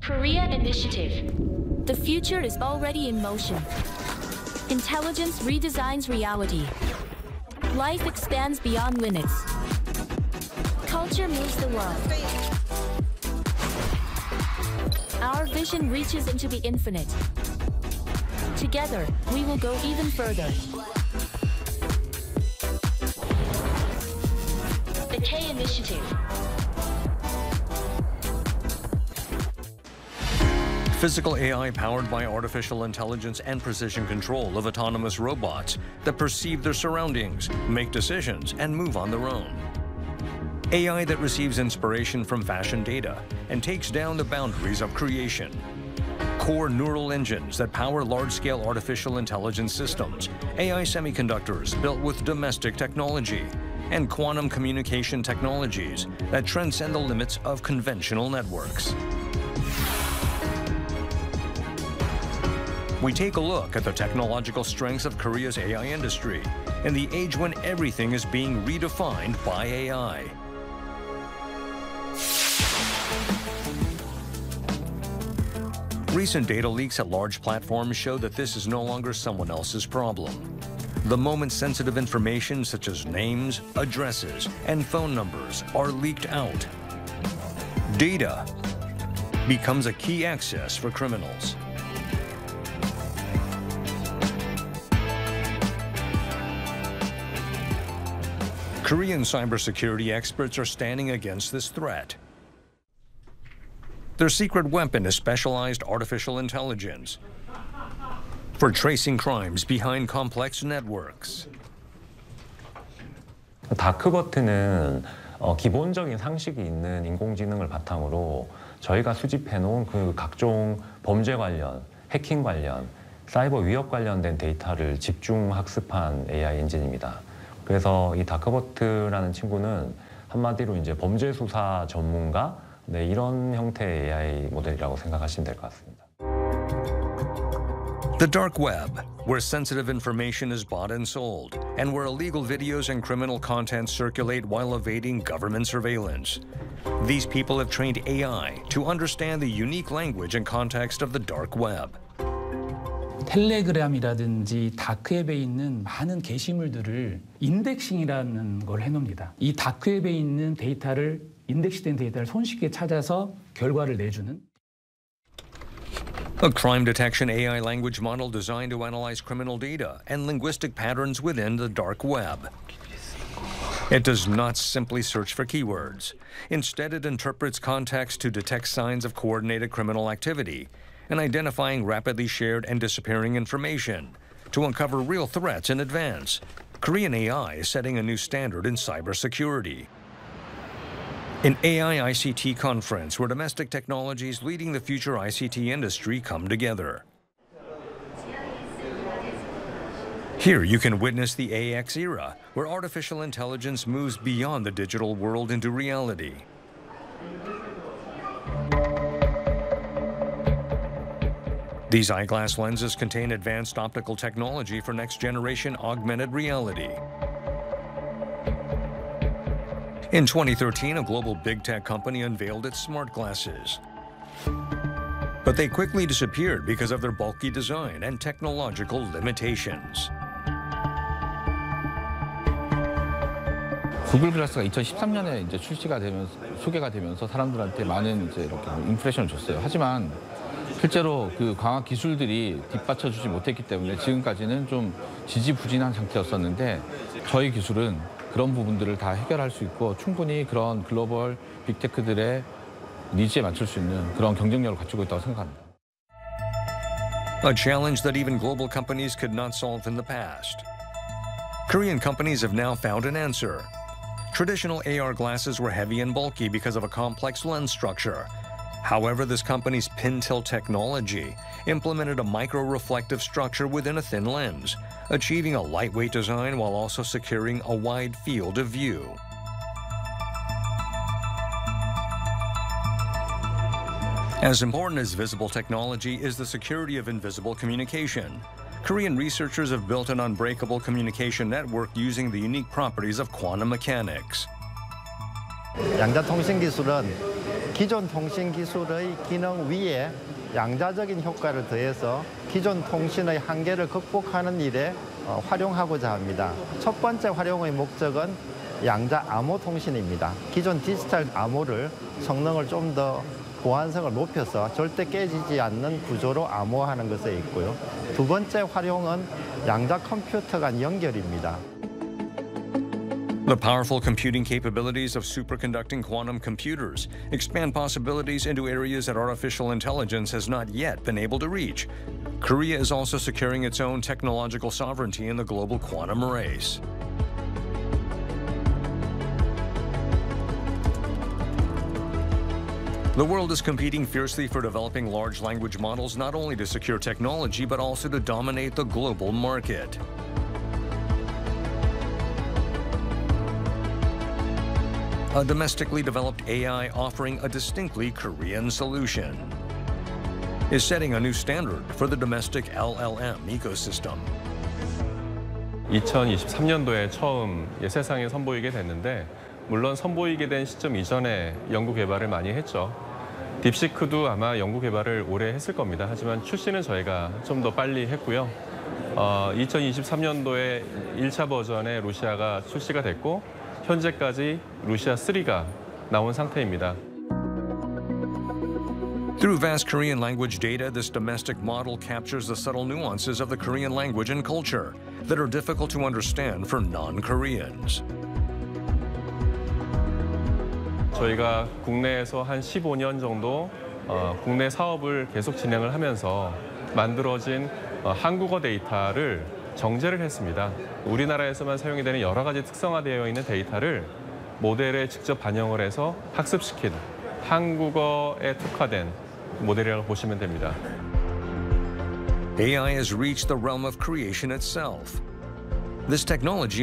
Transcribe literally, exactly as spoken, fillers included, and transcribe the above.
Korea Initiative. The future is already in motion. Intelligence redesigns reality. Life expands beyond limits. Culture moves the world. Our vision reaches into the infinite. Together, we will go even further. The K Initiative. Physical A I powered by artificial intelligence and precision control of autonomous robots that perceive their surroundings, make decisions, and move on their own. A I that receives inspiration from fashion data and takes down the boundaries of creation. Core neural engines that power large-scale artificial intelligence systems, A I semiconductors built with domestic technology, and quantum communication technologies that transcend the limits of conventional networks. We take a look at the technological strengths of Korea's A I industry in the age when everything is being redefined by A I. Recent data leaks at large platforms show that this is no longer someone else's problem. The moment sensitive information such as names, addresses, and phone numbers are leaked out. Data becomes a key access for criminals. Korean cybersecurity experts are standing against this threat. Their secret weapon is specialized artificial intelligence for tracing crimes behind complex networks. 다크버트는 어, 기본적인 상식이 있는 인공지능을 바탕으로 저희가 수집해놓은 그 각종 범죄 관련, 해킹 관련, 사이버 위협 관련된 데이터를 집중 학습한 에이아이 엔진입니다. 그래서 이 다크버트라는 친구는 한마디로 이제 범죄 수사 전문가, 네, 이런 형태의 에이아이 모델이라고 생각하시면 될 것 같습니다. The dark web, where sensitive information is bought and sold, and where illegal videos and criminal content circulate while evading government surveillance. These people have trained A I to understand the unique language and context of the dark web. 텔레그램이라든지 다크웹에 있는 많은 게시물들을 인덱싱이라는 걸 해놓습니다. 이 다크웹에 있는 데이터를 인덱스된 데이터를 손쉽게 찾아서 결과를 내주는. A crime detection A I language model designed to analyze criminal data and linguistic patterns within the dark web. It does not simply search for keywords. Instead, it interprets context to detect signs of coordinated criminal activity and identifying rapidly shared and disappearing information to uncover real threats in advance. Korean A I is setting a new standard in cybersecurity. An A I I C T conference where domestic technologies leading the future I C T industry come together. Here you can witness the A X era, where artificial intelligence moves beyond the digital world into reality. These eyeglass lenses contain advanced optical technology for next-generation augmented reality. In twenty thirteen, a global big tech company unveiled its smart glasses. But they quickly disappeared because of their bulky design and technological limitations. 구글 글라스가 이천십삼 년에 이제 출시가 되면서 소개가 되면서 사람들한테 많은 이제 이렇게 인프레션을 줬어요. 하지만 실제로 그 강화 기술들이 뒷받쳐주지 못했기 때문에 지금까지는 좀 지지부진한 상태였었는데 저희 기술은 그런 부분들을 다 해결할 수 있고 충분히 그런 글로벌 빅테크들의 니즈에 맞출 수 있는 그런 경쟁력을 갖추고 있다고 생각합니다. A challenge that even global companies could not solve in the past. Korean companies have now found an answer. Traditional A R glasses were heavy and bulky because of a complex lens structure. However, this company's pin-tilt technology implemented a micro-reflective structure within a thin lens, achieving a lightweight design while also securing a wide field of view. As important as visible technology is the security of invisible communication. Korean researchers have built an unbreakable communication network using the unique properties of quantum mechanics. 양자통신 기술은 기존 통신 기술의 기능 위에 양자적인 효과를 더해서 기존 통신의 한계를 극복하는 일에 활용하고자 합니다. 첫 번째 활용의 목적은 양자 암호 통신입니다. 기존 디지털 암호를 성능을 좀 더 보안성을 높여서 절대 깨지지 않는 구조로 암호화하는 것에 있고요. 두 번째 활용은 양자 컴퓨터 간 연결입니다. The powerful computing capabilities of superconducting quantum computers expand possibilities into areas that artificial intelligence has not yet been able to reach. Korea is also securing its own technological sovereignty in the global quantum race. The world is competing fiercely for developing large language models not only to secure technology but also to dominate the global market. A domestically developed A I offering a distinctly Korean solution is setting a new standard for the domestic L L M ecosystem. 이천이십삼 년도에 처음 세상에 선보이게 됐는데 물론 선보이게 된 시점 이전에 연구 개발을 많이 했죠. 딥시크도 아마 연구 개발을 오래 했을 겁니다. 하지만 출시는 저희가 좀 더 빨리 했고요. 어, 이천이십삼 년도에 일 차 버전의 루시아가 출시가 됐고 현재까지 루시아 쓰리가 나온 상태입니다. Through vast Korean language data, this domestic model captures the subtle nuances of the Korean language and culture that are difficult to understand for non-Koreans. 저희가 국내에서 한 십오 년 정도 어, 국내 사업을 계속 진행을 하면서 만들어진 어, 한국어 데이터를 정제를 했습니다. 우리나라에서만 사용이 되는 여러 가지 특성화되어 있는 데이터를 모델에 직접 반영을 해서 학습시킨 한국어에 특화된 모델이라고 보시면 됩니다. A I has reached the realm of creation itself. This technology